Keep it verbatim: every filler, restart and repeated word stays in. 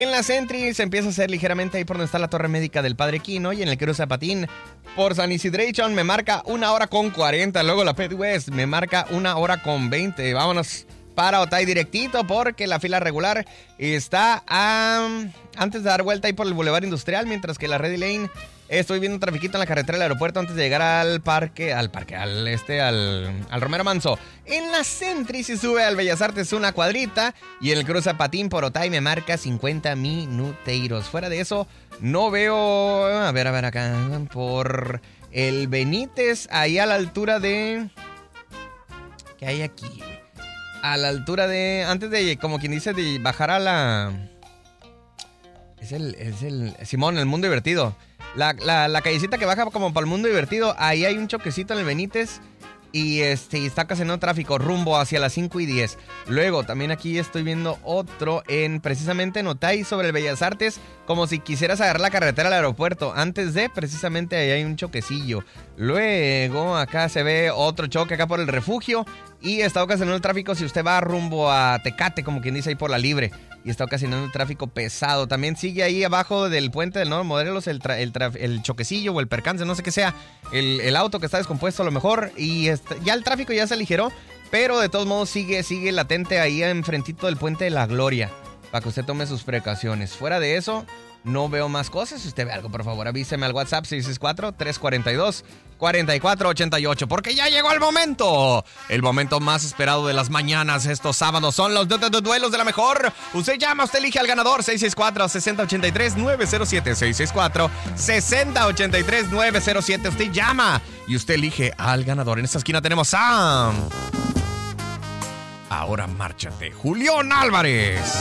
En la Sentry se empieza a hacer ligeramente ahí por donde está la torre médica del Padre Quino. Y en el Cruz Zapatín por San Isidration me marca una hora con cuarenta. Luego la Pet West me marca una hora con veinte. Vámonos para Otay directito porque la fila regular está a, antes de dar vuelta ahí por el Boulevard Industrial. Mientras que la Ready Lane estoy viendo un trafiquito en la carretera del aeropuerto antes de llegar al parque, al parque, al este, al, al Romero Manso. En la Sentry si sube al Bellas Artes una cuadrita y en el Cruz Zapatín por Otay me marca cincuenta minuteiros. Fuera de eso, no veo, a ver, a ver acá, por el Benítez, ahí a la altura de... ¿Qué hay aquí, güey? A la altura de, antes de, como quien dice, de bajar a la... Es el, es el, Simón, el Mundo Divertido. La, la, la callecita que baja como para el Mundo Divertido, ahí hay un choquecito en el Benítez y este, está ocasionando tráfico rumbo hacia las cinco y diez. Luego, también aquí estoy viendo otro en precisamente en Otay sobre el Bellas Artes, como si quisieras agarrar la carretera al aeropuerto. Antes de, precisamente ahí hay un choquecillo. Luego, acá se ve otro choque acá por el Refugio y está ocasionando el tráfico si usted va rumbo a Tecate, como quien dice ahí por la Libre. Y está ocasionando el tráfico pesado. También sigue ahí abajo del puente del Nuevo Morelos el, tra- el, tra- el choquecillo o el percance, no sé qué sea. El, el auto que está descompuesto a lo mejor. Y está, ya el tráfico ya se aligeró. Pero de todos modos sigue, sigue latente ahí enfrentito del puente de la Gloria. Para que usted tome sus precauciones. Fuera de eso, no veo más cosas. Si usted ve algo, por favor, avíseme al WhatsApp seis seis cuatro, tres cuatro dos, cuatro cuatro ocho ocho. Porque ya llegó el momento. El momento más esperado de las mañanas. Estos sábados son los du- du- du- duelos de la mejor. Usted llama, usted elige al ganador. seis seis cuatro, seis cero ocho tres, nueve cero siete. seis seis cuatro, seis cero ocho tres, nueve cero siete. Usted llama y usted elige al ganador. En esta esquina tenemos a... Ahora márchate, Julián Álvarez.